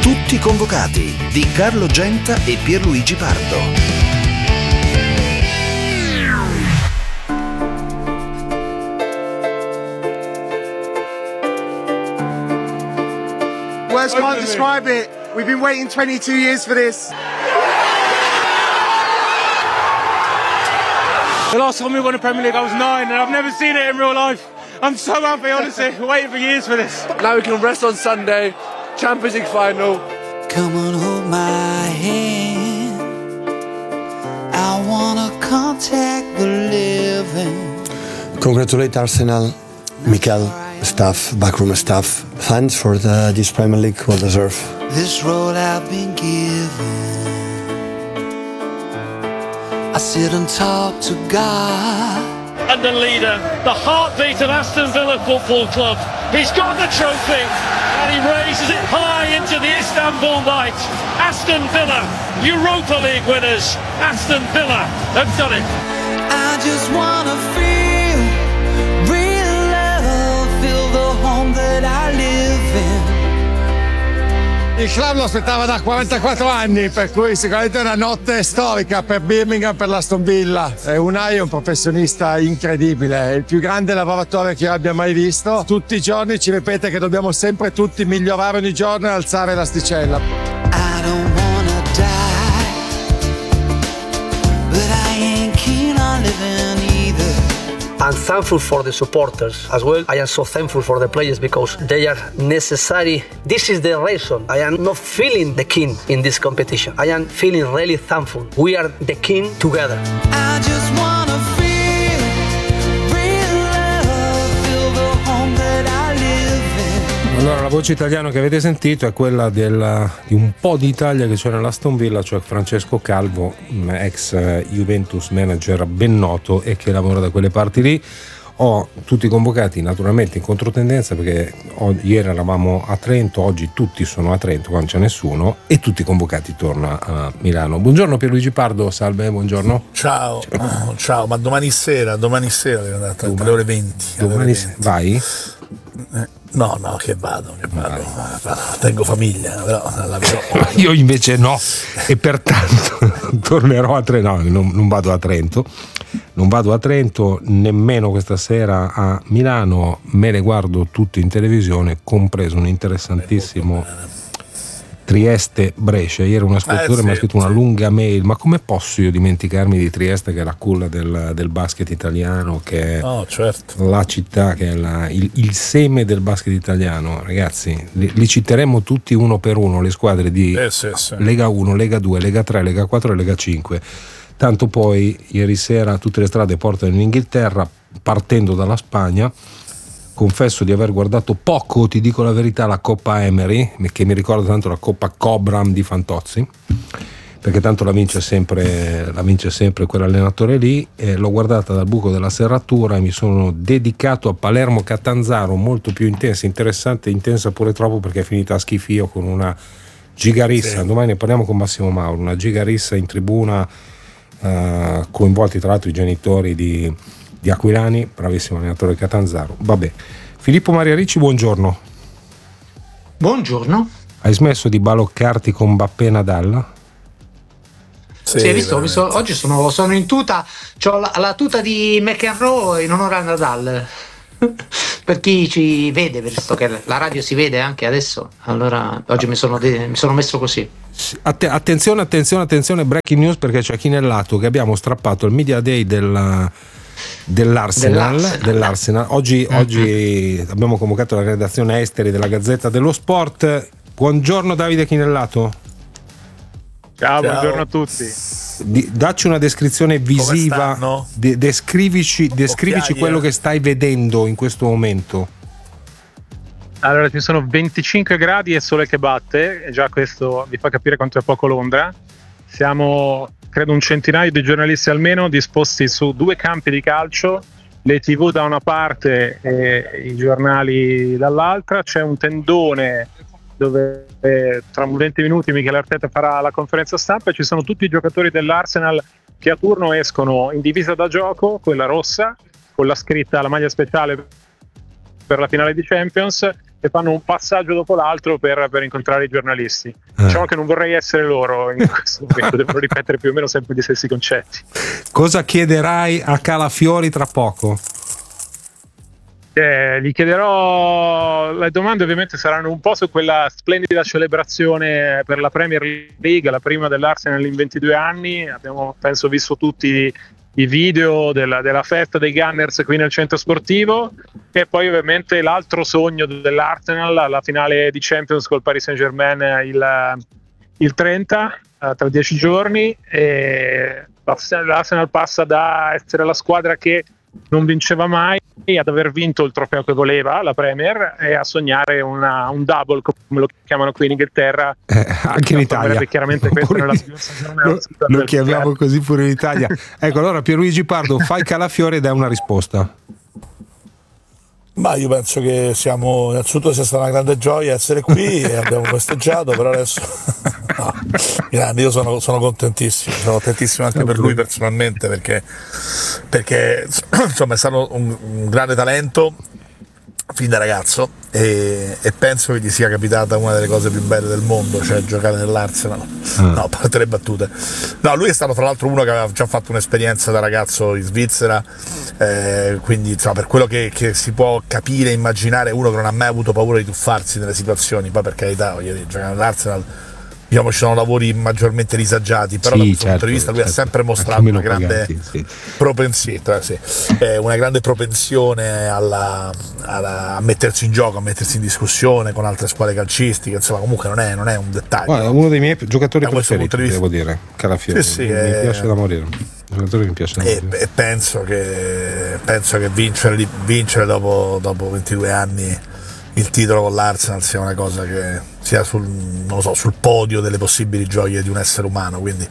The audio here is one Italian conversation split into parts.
Tutti convocati di Carlo Genta e Pierluigi Pardo. Words can't describe it. We've been waiting 22 years for this. The last time we won the Premier League I was 9 and I've never seen it in real life. I'm so happy, honestly. We're waiting for years for this. Now we can rest on Sunday. Champions League final. Come on, hold my hand. I wanna contact the living. Congratulate Arsenal, Mikel, staff, backroom staff. Thanks for this Premier League, well deserved. This road I've been given. I sit and talk to God. And the leader, the heartbeat of Aston Villa Football Club. He's got the trophy and he raises it high into the Istanbul night. Aston Villa, Europa League winners. Aston Villa have done it. I just wanna feel real love, feel the home that I live in. Il club lo aspettava da 44 anni, per cui sicuramente è una notte storica per Birmingham, per l'Aston Villa. Unai è un professionista incredibile, è il più grande lavoratore che io abbia mai visto. Tutti i giorni ci ripete che dobbiamo sempre tutti migliorare ogni giorno e alzare l'asticella. I don't wanna die, but I ain't keen on living either. I'm thankful for the supporters as well. I am so thankful for the players because they are necessary. This is the reason I am not feeling the king in this competition. I am feeling really thankful. We are the king together. I just wanna feel real love, feel the home that I live in. Allora, la voce italiana che avete sentito è quella di un po' di Italia che c'è nell'Aston Villa, cioè Francesco Calvo, ex Juventus manager ben noto e che lavora da quelle parti lì. Ho tutti convocati naturalmente in controtendenza perché ieri eravamo a Trento, oggi tutti sono a Trento, qua non c'è nessuno, e tutti convocati torna a Milano. Buongiorno Pierluigi Pardo, salve, buongiorno. Ciao, ciao, ma domani sera devo andare alle ore 20. Domani vai? No, che vado. Tengo famiglia, però io invece no, e pertanto tornerò a Trento. No, non vado a Trento. Non vado a Trento nemmeno questa sera a Milano, me le guardo tutte in televisione, compreso un interessantissimo Trieste-Brescia. Ieri un ascoltatore mi ha scritto una lunga mail: ma come posso io dimenticarmi di Trieste, che è la culla del basket italiano, che è la città, che è il seme del basket italiano. Ragazzi, li citeremo tutti uno per uno, le squadre di Lega 1, Lega 2, Lega 3, Lega 4 e Lega 5. Tanto poi ieri sera tutte le strade portano in Inghilterra, partendo dalla Spagna. Confesso di aver guardato poco, ti dico la verità, la Coppa Emery, che mi ricorda tanto la Coppa Cobram di Fantozzi, perché tanto la vince sempre quell'allenatore lì. L'ho guardata dal buco della serratura e mi sono dedicato a Palermo Catanzaro, molto più intensa, interessante, intensa pure troppo, perché è finita a schifio con una gigarissa. Domani ne parliamo con Massimo Mauro, una gigarissa in tribuna, coinvolti tra l'altro i genitori di Aquilani, bravissimo allenatore Catanzaro. Vabbè, Filippo Maria Ricci, buongiorno. Buongiorno. Hai smesso di baloccarti con Mbappé e Nadal? Sì, hai visto? Oggi sono in tuta, c'ho la tuta di McEnroe in onore a Nadal. Per chi ci vede, visto che la radio si vede anche adesso, allora oggi mi sono messo così. Attenzione, breaking news, perché c'è chi nel lato che abbiamo strappato il media day dell'Arsenal. Oggi abbiamo convocato la redazione esteri della Gazzetta dello Sport. Buongiorno Davide Chinellato. Ciao, buongiorno a tutti. Dacci una descrizione visiva, descrivici quello che stai vedendo in questo momento. Allora, ci sono 25 gradi e sole che batte, e già questo vi fa capire quanto è poco Londra. Siamo, credo, un centinaio di giornalisti almeno disposti su 2 campi di calcio, le TV da una parte e i giornali dall'altra. C'è un tendone dove tra 20 minuti Michele Arteta farà la conferenza stampa, e ci sono tutti i giocatori dell'Arsenal che a turno escono in divisa da gioco, quella rossa, con la scritta, la maglia speciale per la finale di Champions, che fanno un passaggio dopo l'altro per incontrare i giornalisti. Diciamo che non vorrei essere loro in questo momento, devono ripetere più o meno sempre gli stessi concetti. Cosa chiederai a Calafiori tra poco? Gli chiederò, le domande ovviamente saranno un po' su quella splendida celebrazione per la Premier League, la prima dell'Arsenal in 22 anni. Abbiamo, penso, visto tutti i video della festa dei Gunners qui nel centro sportivo, e poi ovviamente l'altro sogno dell'Arsenal, la finale di Champions col Paris Saint-Germain il 30, tra 10 giorni, e l'Arsenal passa da essere la squadra che non vinceva mai ad aver vinto il trofeo che voleva, la Premier, e a sognare un double, come lo chiamano qui in Inghilterra, anche in Italia. Chiaramente questa è la miglior stagione. Lo chiamiamo così pure in Italia. Ecco, allora Pierluigi Pardo, fai Calafiori e dai una risposta. Ma io penso che innanzitutto sia stata una grande gioia essere qui e abbiamo festeggiato, però adesso no, grande, io sono contentissimo anche per lui personalmente, perché insomma è stato un grande talento fin da ragazzo e penso che gli sia capitata una delle cose più belle del mondo, cioè giocare nell'Arsenal. No, a parte le battute. No, lui è stato tra l'altro uno che aveva già fatto un'esperienza da ragazzo in Svizzera, quindi insomma, per quello che si può capire e immaginare, uno che non ha mai avuto paura di tuffarsi nelle situazioni. Poi per carità, voglio dire, giocare nell'Arsenal, diciamo, ci sono lavori maggiormente disagiati, però da questo punto di vista lui ha sempre mostrato una grande una grande propensione a mettersi in gioco, a mettersi in discussione con altre squadre calcistiche, insomma comunque non è un dettaglio. Guarda, è uno dei miei giocatori preferiti, devo dire, Calafiori. Mi piace da morire. Mi piace e penso che vincere dopo 22 anni il titolo con l'Arsenal sia una cosa che sia sul podio delle possibili gioie di un essere umano, quindi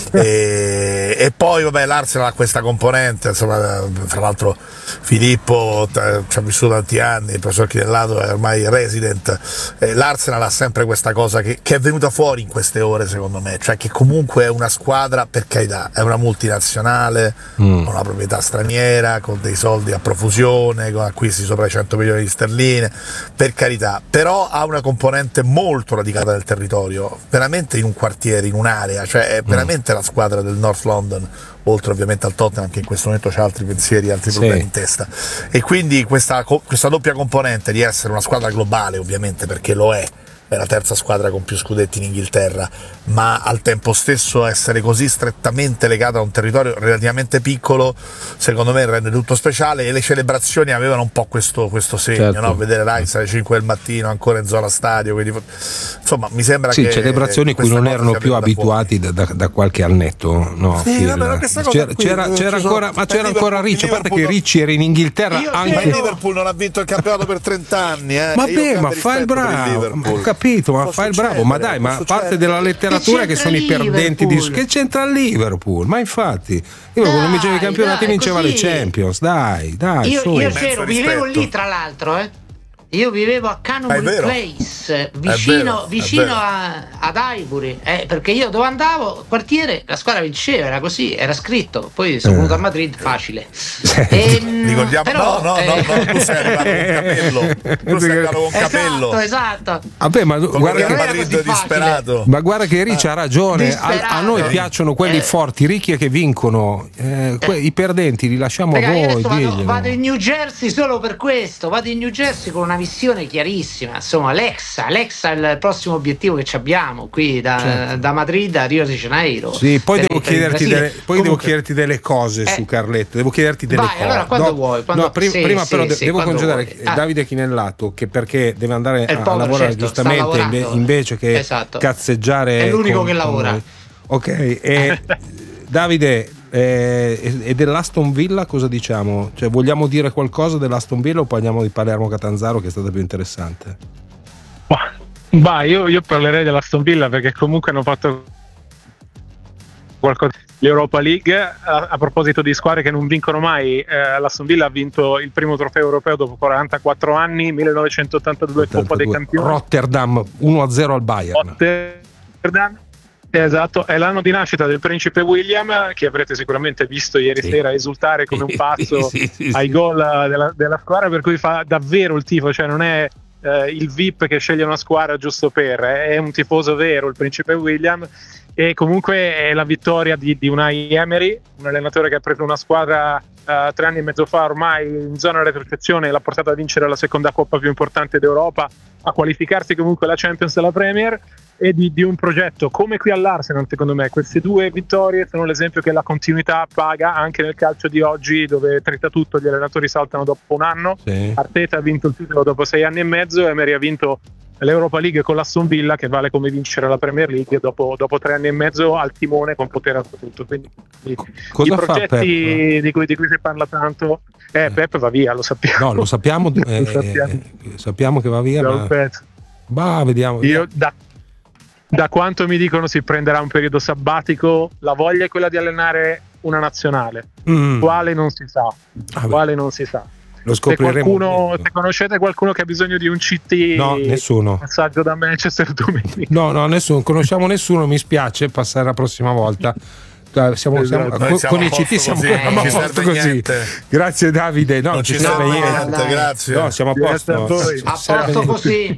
e poi vabbè, l'Arsenal ha questa componente, insomma, fra l'altro Filippo ci ha vissuto tanti anni, il professor Chinellato è ormai resident, l'Arsenal ha sempre questa cosa che è venuta fuori in queste ore, secondo me, cioè che comunque è una squadra, per carità, è una multinazionale con una proprietà straniera, con dei soldi a profusione, con acquisti sopra i 100 milioni di sterline, per carità, però ha una componente molto radicata nel territorio, veramente in un quartiere, in un'area, cioè è veramente la squadra del North London, oltre ovviamente al Tottenham che in questo momento c'ha altri pensieri, altri problemi in testa, e quindi questa doppia componente di essere una squadra globale, ovviamente, perché lo è la terza squadra con più scudetti in Inghilterra, ma al tempo stesso essere così strettamente legata a un territorio relativamente piccolo, secondo me rende tutto speciale, e le celebrazioni avevano un po' questo segno, certo. No? Vedere Rice alle 5 del mattino ancora in zona stadio, quindi, insomma, mi sembra che celebrazioni cui non erano più abituati da qualche annetto, no? C'era ancora Ricci, a parte che Ricci era in Inghilterra anche il Liverpool non ha vinto il campionato per 30 anni, vabbè, ma fa il bravo, ma fa il bravo, ma dai, ma parte della letteratura che sono i perdenti che c'entra il Liverpool, ma infatti Liverpool non vinceva i campionati, vinceva le Champions, dai io vivevo lì, tra l'altro, io vivevo a Canterbury Place, vicino ad Highbury, perché io dove andavo, quartiere, la squadra vinceva, era così, era scritto. Poi sono venuto a Madrid, facile. Ricordiamo, però, no, tu sei arrivato con Capello. Esatto. Vabbè, ma guarda che Madrid disperato. Ma guarda che Ricci ha ragione, a noi piacciono quelli forti, ricchi e che vincono, i perdenti li lasciamo a voi. Vado in New Jersey solo per questo, vado in New Jersey con una missione chiarissima, insomma, Alexa è il prossimo obiettivo che abbiamo qui da Madrid a Rio de Janeiro. Sì, poi devo chiederti delle cose su Carletto, devo chiederti delle cose. Allora, quando vuoi. Prima però devo congedare Davide Chinellato, che perché deve andare a lavorare, giustamente, invece che cazzeggiare. È l'unico che lavora. Ok, e Davide, e dell'Aston Villa cosa diciamo? Cioè, vogliamo dire qualcosa dell'Aston Villa o parliamo di Palermo Catanzaro, che è stata più interessante? Io parlerei dell'Aston Villa, perché comunque hanno fatto qualcosa. L'Europa League, a proposito di squadre che non vincono mai, l'Aston Villa ha vinto il primo trofeo europeo dopo 44 anni, 1982 Coppa dei Campioni, Rotterdam, 1-0 al Bayern. Rotterdam, esatto, è l'anno di nascita del principe William, che avrete sicuramente visto ieri sera esultare come un pazzo ai gol della squadra, per cui fa davvero il tifo, cioè non è il VIP che sceglie una squadra giusto per, è un tifoso vero, il principe William, e comunque è la vittoria di Unai Emery, un allenatore che ha preso una squadra 3 anni e mezzo fa ormai in zona retrocessione e l'ha portata a vincere la seconda coppa più importante d'Europa, a qualificarsi comunque alla Champions e alla Premier, e di un progetto come qui all'Arsenal. Secondo me queste 2 vittorie sono l'esempio che la continuità paga anche nel calcio di oggi, dove trita tutto, gli allenatori saltano dopo un anno. Arteta ha vinto il titolo dopo 6 anni e mezzo, Emery ha vinto l'Europa League con l'Aston Villa, che vale come vincere la Premier League dopo 3 anni e mezzo al timone con potere assoluto. Quindi i progetti di cui si parla tanto, Pep va via, lo sappiamo. No, lo sappiamo, sappiamo che va via, ma vediamo. Io da quanto mi dicono si prenderà un periodo sabbatico, la voglia è quella di allenare una nazionale, quale non si sa, Lo scopriremo. Se conoscete qualcuno che ha bisogno di un CT, no, nessuno. Passaggio da Manchester domenica. No, nessuno. Conosciamo nessuno. Mi spiace, passare la prossima volta. Siamo con i CT siamo a posto così. Grazie Davide. No, non ci serve niente. Grazie. No, siamo a posto. A posto così.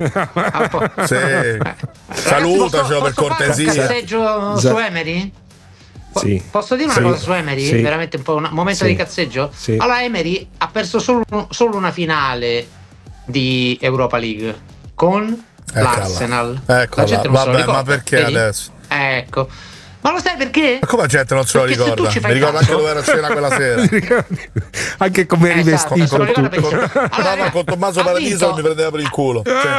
Salutacelo per cortesia. Un cazzeggio su Emery? Sì. Posso dire una cosa su Emery? Sì. Veramente un po' un momento di cazzeggio? Sì. Allora Emery ha perso solo una finale di Europa League con l'Arsenal. Eccola. Vabbè, ma perché adesso? Ecco. Ma lo sai perché? Ma come la gente non se lo ricorda? Mi ricordo anche dove era cena quella sera. Anche come eri vestito. Allora, con Tommaso Paradiso mi prendeva per il culo.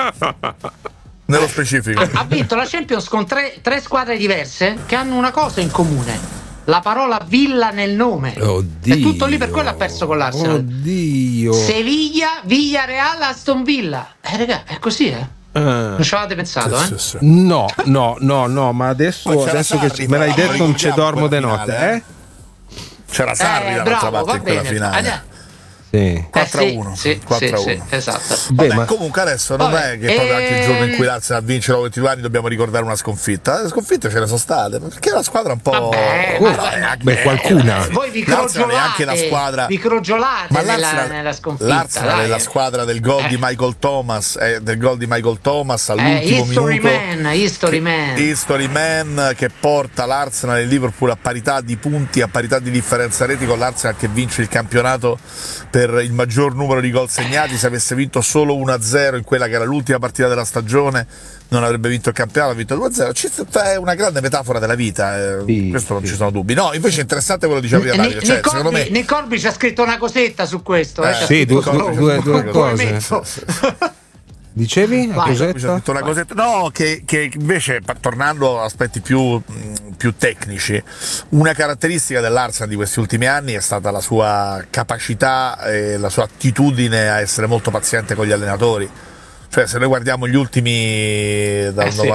Nello specifico. Ha vinto la Champions con tre squadre diverse che hanno una cosa in comune: la parola villa nel nome. Oddio. È tutto lì, per quello ha perso con l'Arsenal. Oddio. Sevilla, Villarreal, Aston Villa. Raga, è così, Non ci avevate pensato, Sì. No, ma adesso che me l'hai detto non ci dormo de notte, C'era Sarri dall'altra parte in quella finale. Sì. 4-1. Sì, 4-1. esatto. Vabbè, comunque adesso non è che proprio anche il giorno in cui l'Arsenal vince dopo 22 anni dobbiamo ricordare una sconfitta. Le sconfitte ce ne sono state, perché la squadra un po'. Qualcuna. Voi vi crogiolate, è anche la squadra. Vi crogiolate ma nella sconfitta. L'Arsenal è la squadra del gol di Michael Thomas, all'ultimo minuto. History Man che porta l'Arsenal e il Liverpool a parità di punti, a parità di differenza reti, con l'Arsenal che vince il campionato per il maggior numero di gol segnati. Se avesse vinto solo 1-0 in quella che era l'ultima partita della stagione non avrebbe vinto il campionato, ha vinto 2-0. È una grande metafora della vita, questo non ci sono dubbi. No, invece è interessante quello che diceva prima Dario, secondo me Nick Corby ci ha scritto una cosetta su questo. Due cose. Dicevi? Una cosetta? No, che invece, tornando a aspetti più tecnici, una caratteristica dell'Arsenal di questi ultimi anni è stata la sua capacità e la sua attitudine a essere molto paziente con gli allenatori. Cioè, se noi guardiamo gli ultimi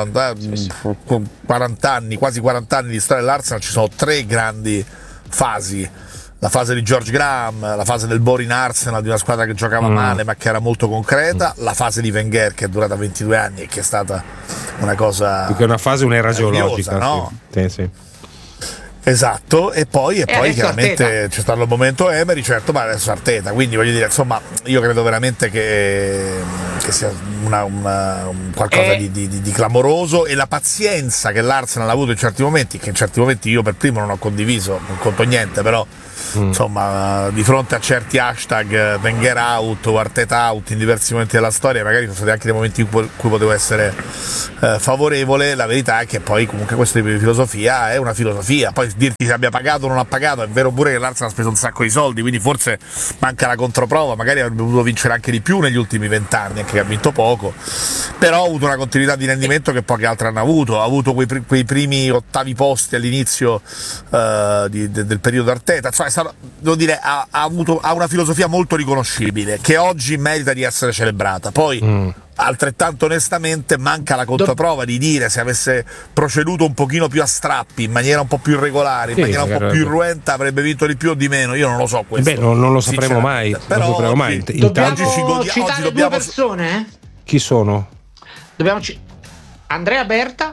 40 anni, quasi 40 anni di storia dell'Arsenal, ci sono 3 grandi fasi. La fase di George Graham, la fase del boring Arsenal, di una squadra che giocava male ma che era molto concreta, la fase di Wenger che è durata 22 anni e che è stata una cosa, più che una fase, un'era geologica, no? Sì. Esatto, e poi chiaramente Arteta. c'è stato il momento Emery, certo, ma adesso Arteta, quindi voglio dire, insomma, io credo veramente che sia qualcosa di clamoroso, e la pazienza che l'Arsenal ha avuto in certi momenti, che in certi momenti io per primo non ho condiviso, non conto niente, però insomma, di fronte a certi hashtag Wenger out o Arteta out in diversi momenti della storia, magari sono stati anche dei momenti in cui potevo essere favorevole. La verità è che poi comunque questo tipo di filosofia è una filosofia, poi dirti se abbia pagato o non ha pagato, è vero pure che l'Arsenal ha speso un sacco di soldi, quindi forse manca la controprova, magari avrebbe potuto vincere anche di più negli ultimi 20 anni, anche che ha vinto poco, però ha avuto una continuità di rendimento che poche altre hanno avuto. Ha avuto quei primi ottavi posti all'inizio del periodo Arteta, insomma, devo dire, ha una filosofia molto riconoscibile che oggi merita di essere celebrata. Poi altrettanto onestamente manca la controprova di dire se avesse proceduto un pochino più a strappi, in maniera un po' più irregolare, in maniera un po' più irruenta, avrebbe vinto di più o di meno, io non lo so questo. Non lo sapremo mai. Però dobbiamo citare 2 persone? Chi sono? Andrea Berta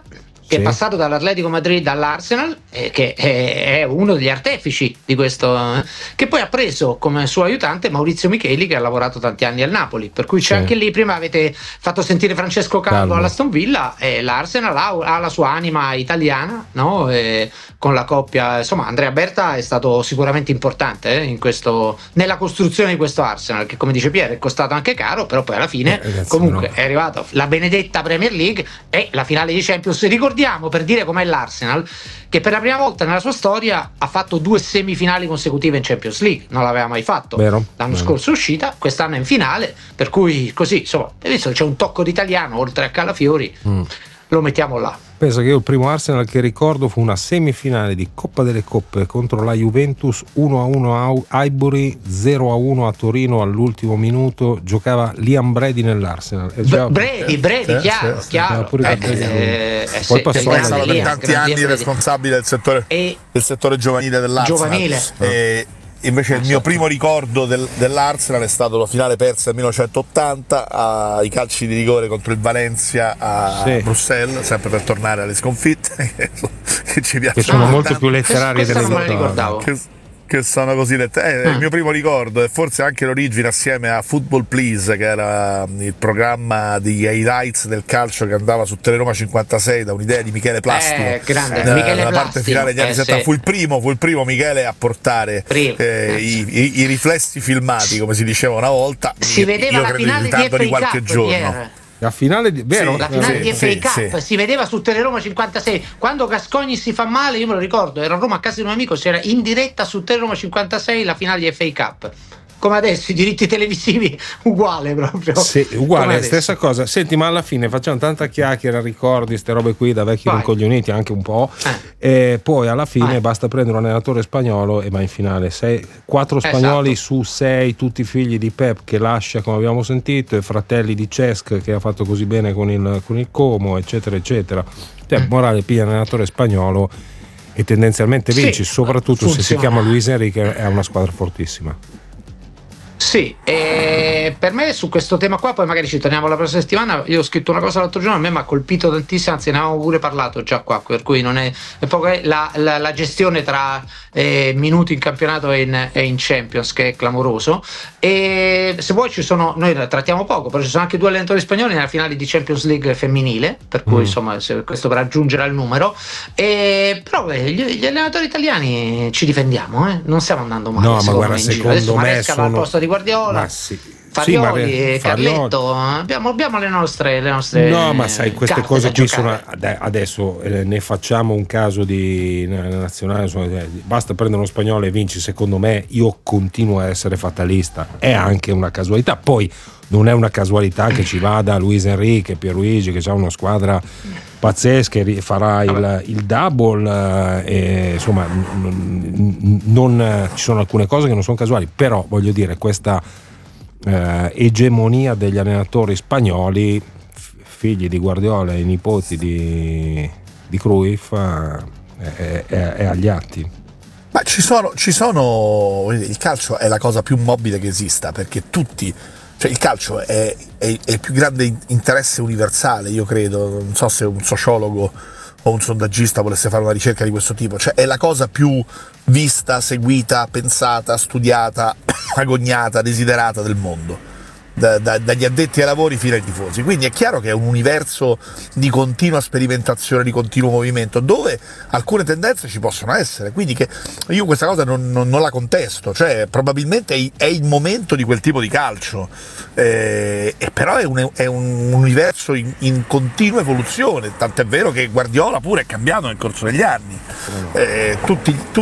che è passato dall'Atletico Madrid all'Arsenal, che è uno degli artefici di questo, che poi ha preso come suo aiutante Maurizio Micheli, che ha lavorato tanti anni al Napoli, per cui c'è anche lì. Prima avete fatto sentire Francesco Calvo all'Aston Villa, e l'Arsenal ha la sua anima italiana, no? Con la coppia, insomma, Andrea Berta è stato sicuramente importante in questo, nella costruzione di questo Arsenal, che come dice Pier è costato anche caro, però poi alla fine comunque è arrivato la benedetta Premier League e la finale di Champions. Ricordiamo, per dire com'è l'Arsenal, che per la prima volta nella sua storia ha fatto 2 semifinali consecutive in Champions League, non l'aveva mai fatto. L'anno scorso è uscita, quest'anno è in finale, per cui così, insomma, hai visto, c'è un tocco di italiano oltre a Calafiori, lo mettiamo là. Penso che io il primo Arsenal che ricordo fu una semifinale di Coppa delle Coppe contro la Juventus, 1-1 a Highbury, 0-1 a Torino all'ultimo minuto, giocava Liam Brady nell'Arsenal. Brady, chiaro. Poi passò per tanti anni responsabile del settore giovanile dell'Arsenal. Invece il mio primo ricordo dell'Arsenal è stato la finale persa nel 1980 ai calci di rigore contro il Valencia a Bruxelles, sempre per tornare alle sconfitte che ci piacciono, che sono molto più letterarie delle vittorie. Che sono così il mio primo ricordo, e forse anche l'origine, assieme a Football Please, che era il programma di highlights del calcio che andava su Teleroma 56 da un'idea di Michele Plastico, Michele parte finale degli anni 70. Fu il primo Michele a portare i riflessi filmati, come si diceva una volta. Si vedeva la finale di qualche giorno. La finale di FA Cup si vedeva su Teleroma 56 quando Gascogni si fa male, io me lo ricordo, ero a Roma a casa di un amico, c'era in diretta su Teleroma 56 la finale di FA Cup, come adesso i diritti televisivi uguale proprio. Uguale, stessa cosa. Senti, ma alla fine facciamo tanta chiacchiera, ricordi, ste robe qui da vecchi rincoglioniti anche un po', e poi alla fine basta prendere un allenatore spagnolo e va in finale. 4 spagnoli su 6, tutti figli di Pep, che lascia, come abbiamo sentito, e fratelli di Cesc, che ha fatto così bene con il Como, eccetera eccetera. Morale, piglia un allenatore spagnolo e tendenzialmente vinci, soprattutto se si chiama Luis Enrique, è una squadra fortissima. Sì, per me su questo tema qua, poi magari ci torniamo la prossima settimana. Io ho scritto una cosa l'altro giorno, a me mi ha colpito tantissimo, anzi ne avevamo pure parlato già qua, per cui non è poco la gestione tra minuti in campionato e in Champions, che è clamoroso. E se vuoi noi la trattiamo poco, però ci sono anche 2 allenatori spagnoli nella finale di Champions League femminile, per cui insomma questo per aggiungere al numero. Però gli allenatori italiani ci difendiamo, non stiamo andando male. No, ma guarda, in giro. Adesso Maresca va al posto di Guardiola, Farioli, Carletto, abbiamo le nostre no, ma sai, queste cose qui sono adesso ne facciamo un caso di nazionale, basta prendere uno spagnolo e vinci. Secondo me, io continuo a essere fatalista, è anche una casualità. Poi non è una casualità che ci vada Luis Enrique, Pierluigi, che ha una squadra pazzesca e farà il double, insomma non ci sono alcune cose che non sono casuali, però voglio dire, questa egemonia degli allenatori spagnoli, figli di Guardiola e nipoti di Cruyff, è agli atti. Ma ci sono il calcio è la cosa più mobile che esista, perché il calcio è il più grande interesse universale, io credo. Non so se un sociologo o un sondaggista volesse fare una ricerca di questo tipo, cioè è la cosa più vista, seguita, pensata, studiata, agognata, desiderata del mondo, dagli addetti ai lavori fino ai tifosi. Quindi è chiaro che è un universo di continua sperimentazione, di continuo movimento, dove alcune tendenze ci possono essere, quindi che io questa cosa non la contesto, cioè probabilmente è il momento di quel tipo di calcio, e però è un universo in continua evoluzione, tant'è vero che Guardiola pure è cambiato nel corso degli anni, tutti